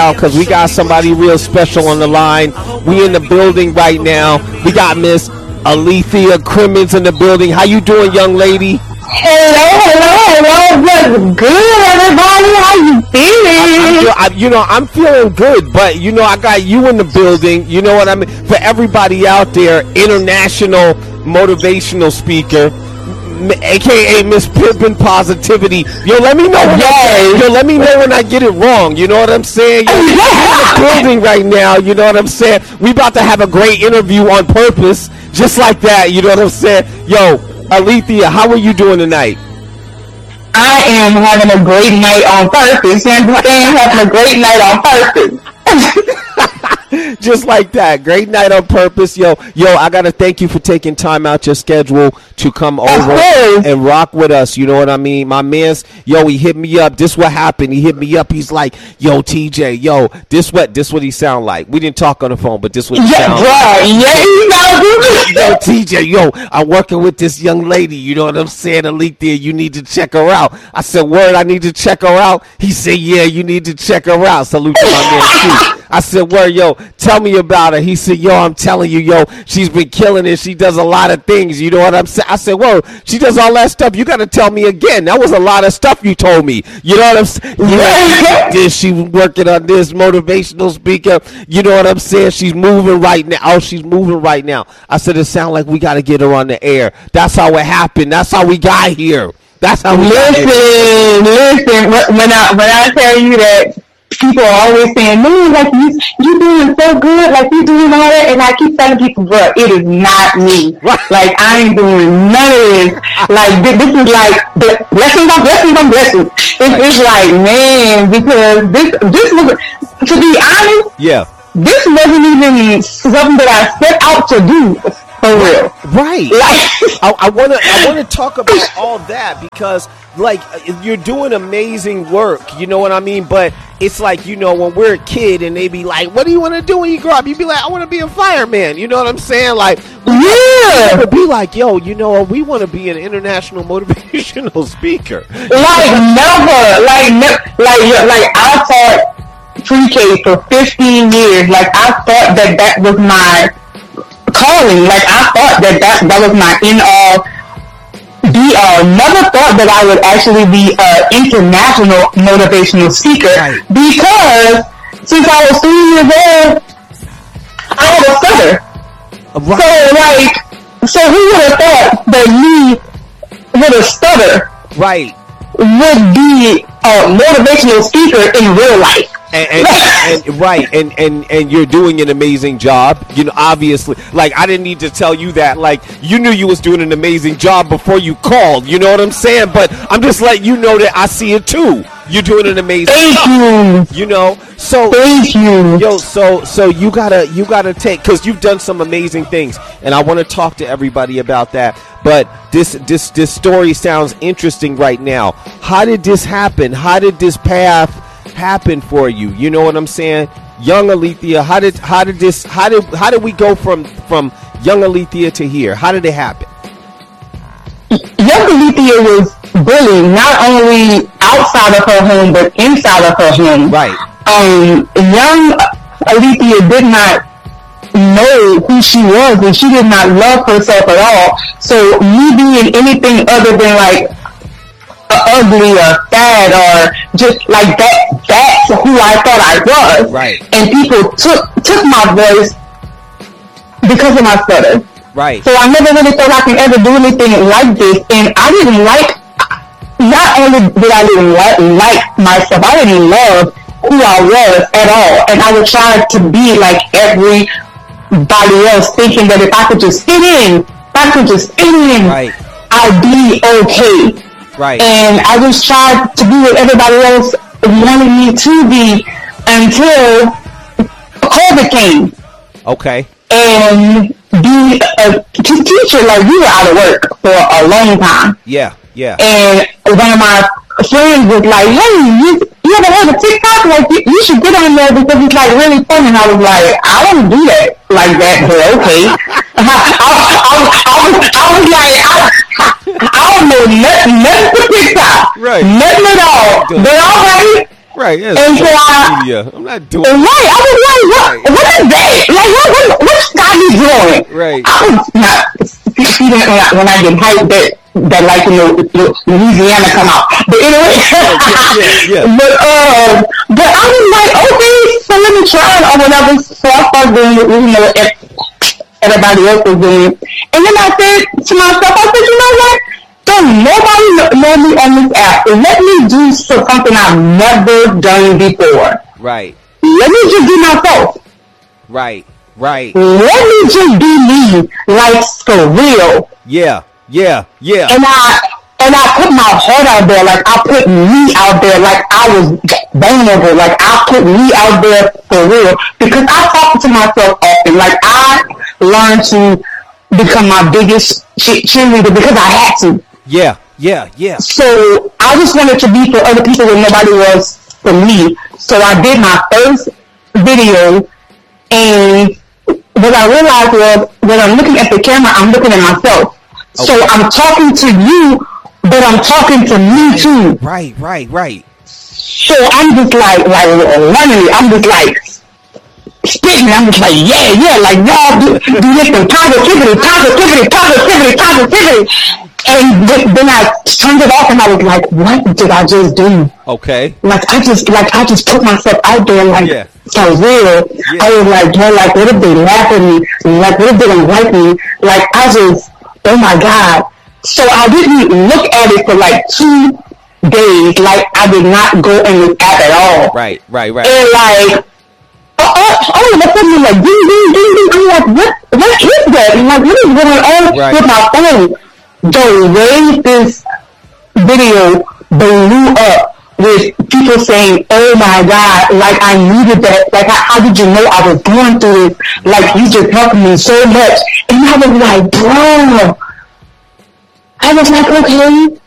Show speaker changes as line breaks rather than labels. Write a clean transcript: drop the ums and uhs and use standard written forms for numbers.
out because we got somebody real special on the line. We in the building right now. We got Miss Alethea Crimmins in the building. How you doing, young lady?
Hello. What's good, everybody? How you feeling?
I'm feeling good, but I got you in the building. You know what I mean? For everybody out there, international motivational speaker, aka Miss Pimpin' Positivity. Let me know when I get it wrong. You know what I'm saying? You're in the building right now. You know what I'm saying? We about to have a great interview on purpose, just like that. You know what I'm saying? Yo, Alethea, how are you doing tonight?
I am having a great night on purpose. And I am having a great night on purpose.
Just like that. Great night on purpose. Yo, I got to thank you for taking time out your schedule to come over and rock with us. You know what I mean? My man's, he hit me up. This what happened. He hit me up. He's like, yo, TJ, this what he sound like. We didn't talk on the phone, but this what he sound like. Yo, TJ, I'm working with this young lady. You know what I'm saying? Alethea, you need to check her out. I said, word, I need to check her out. He said, yeah, you need to check her out. Salute to my man, too. I said, word, tell me about her. He said, I'm telling you, she's been killing it. She does a lot of things. You know what I'm saying? I said, whoa, she does all that stuff. You got to tell me again. That was a lot of stuff you told me. You know what I'm saying? She working on this motivational speaker. You know what I'm saying? She's moving right now. Oh, she's moving right now. I said, it sounds like we got to get her on the air. That's how it happened. That's how we got here. That's how we got here.
Listen, when I tell you that, people are always saying, man, like you doing so good, like you doing all that, and I keep telling people, bro, it is not me. Like I ain't doing none of this. Like this is like blessings on blessings on blessings. It's like, man, because this was, to be honest, this wasn't even something that I set out to do. For real.
Right. I want to talk about all that because, like, you're doing amazing work. You know what I mean? But it's like, when we're a kid and they be like, what do you want to do when you grow up? You be like, I want to be a fireman. You know what I'm saying? Like, we would be like, we want to be an international motivational speaker.
Never. I taught pre-K for 15 years. Like, I thought that was my calling. Like I thought that was my end-all be-all. Never thought that I would actually be an international motivational speaker because since I was 3 years old, I had a stutter. So who would have thought that me with a stutter would be a motivational speaker in real life?
And you're doing an amazing job. Obviously, like I didn't need to tell you that. Like you knew you was doing an amazing job before you called. You know what I'm saying? But I'm just letting you know that I see it too. You're doing an amazing job. So
thank you.
So you gotta take, because you've done some amazing things, and I want to talk to everybody about that. But this story sounds interesting right now. How did this happen? How did this path happen for you? You know what I'm saying? Young Alethea, how did we go from young Alethea to here? How did it happen?
Young Alethea was bullied not only outside of her home but inside of her home.
Right.
Young Alethea did not know who she was, and she did not love herself at all. So me being anything other than like ugly or fat or just like that's who I thought I was.
Right.
And people took my voice because of my stutter.
Right.
So I never really thought I could ever do anything like this. And I didn't not only did I didn't like myself, I didn't love who I was at all. And I would try to be like everybody else, thinking that if I could just fit in, I'd be okay.
Right.
And I just tried to be what everybody else wanted me to be until COVID came.
Okay.
And being a teacher, like we were out of work for a long time.
Yeah.
And one of my friends was like, hey, you ever heard of TikTok? Like, you should get on there because it's like really fun. And I was like, I don't do that like that, but okay. I was like, I don't know nothing for TikTok.
Right.
Nothing at all. But all right.
Right. Yeah,
and so
I'm not doing.
Right. I was like, what is that? Like, what's Scotty doing?
Right.
I was not. See that when I get hyped that like Louisiana come out. But anyway, but I was like, okay, so let me try it or whatever. So I started doing it, everybody else was doing it. And then I said to myself, I said, you know what? Don't nobody know me on this app. So let me do something I've never done before.
Right.
Let me just be myself.
Right. Right.
Let me just be me, like for real.
Yeah.
And I put my heart out there, like I put me out there, like I was vulnerable, like I put me out there for real. Because I talk to myself often, like I learned to become my biggest cheerleader because I had to.
Yeah.
So I just wanted to be for other people when nobody was for me. So I did my first video, and what I realized was when I'm looking at the camera, I'm looking at myself. Okay. So I'm talking to you, but I'm talking to me too.
Right.
So I'm just like running it. I'm just like spitting. I'm just like, yeah, like y'all do this and positivity. And then I turned it off and I was like, what did I just do?
Okay.
Like I just put myself out there for real. Yeah. I was like, what if they laugh at me? Like, what if they don't like me? Like, oh my God. So I didn't look at it for like 2 days. Like, I did not go in the app at all.
Right. And
like, all of a sudden, like, ding. I'm like, what is that? I'm like, what is going on with my phone? The way this video blew up with people saying, oh my God, like I needed that. Like, how did you know I was going through this? Like, you just helped me so much. And I was like, bro. I was like, okay.